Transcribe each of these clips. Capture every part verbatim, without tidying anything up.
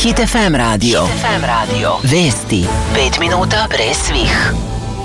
Hit ef em radio. Hit ef em radio. Vesti pet minuta pre svih.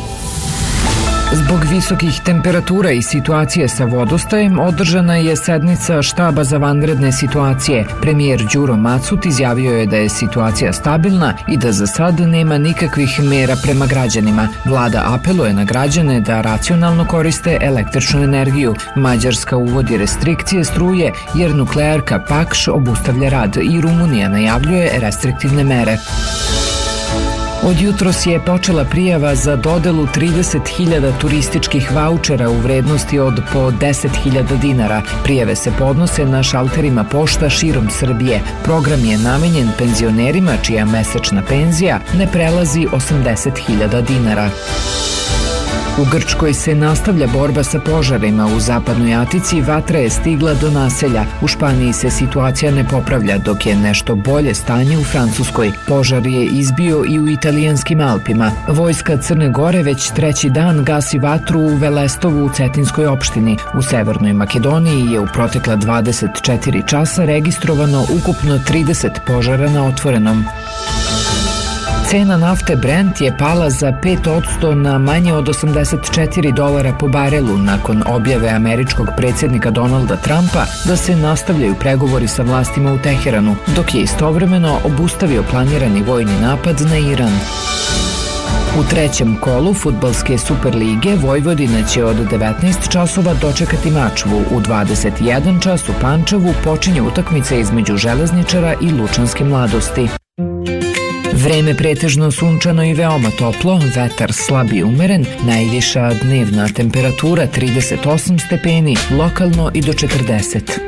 Zbog visokih temperatura i situacije sa vodostajem održana je sednica štaba za vanredne situacije. Premijer Đuro Macut izjavio je da je situacija stabilna i da za sad nema nikakvih mera prema građanima. Vlada apeluje na građane da racionalno koriste električnu energiju. Mađarska uvodi restrikcije struje jer nuklearka Pakš obustavlja rad i Rumunija najavljuje restriktivne mere. Od jutros je počela prijava za dodelu trideset hiljada turističkih vaučera u vrednosti od po deset hiljada dinara. Prijave se podnose na šalterima pošta širom Srbije. Program je namenjen penzionerima čija mesečna penzija ne prelazi osamdeset hiljada dinara. U Grčkoj se nastavlja borba sa požarima. U zapadnoj Atici vatra je stigla do naselja. U Španiji se situacija ne popravlja, dok je nešto bolje stanje u Francuskoj. Požar je izbio i u italijanskim Alpima. Vojska Crne Gore već treći dan gasi vatru u Velestovu u Cetinskoj opštini. U Severnoj Makedoniji je u protekla dvadeset četiri časa registrovano ukupno trideset požara na otvorenom. Cena nafte Brent je pala za pet posto na manje od osamdeset četiri dolara po barelu nakon objave američkog predsjednika Donalda Trumpa da se nastavljaju pregovori sa vlastima u Teheranu, dok je istovremeno obustavio planirani vojni napad na Iran. U trećem kolu fudbalske Superlige Vojvodina će od devetnaest časova dočekati Mačvu. U dvadeset jedan čas u Pančevu počinje utakmica između Železničara i Lučanske Mladosti. Vreme pretežno sunčano i veoma toplo, vetar slab i umeren, najviša dnevna temperatura trideset osam stepeni, lokalno i do četrdeset.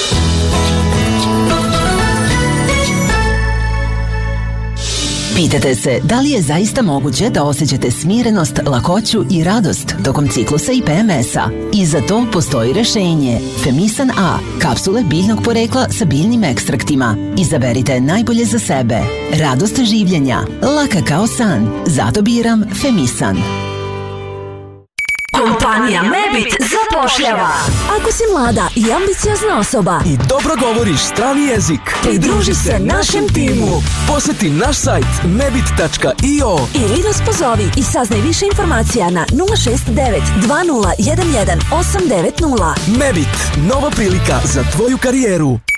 Pitate se da li je zaista moguće da osjećate smirenost, lakoću i radost tokom ciklusa i pe em es-a? I za to postoji rešenje. Femisan A, kapsule biljnog porekla sa biljnim ekstraktima. Izaberite najbolje za sebe. Radost življenja, laka kao san. Zato biram Femisan. Kompanija Mebit zapošljava. Ako si mlada i ambiciozna osoba i dobro govoriš strani jezik, pridruži se našem timu. Poseti naš sajt mebit tačka io ili nas pozovi i saznaj više informacija na nula šest devet dva nula jedan jedan osam devet nula. Mebit, nova prilika za tvoju karijeru.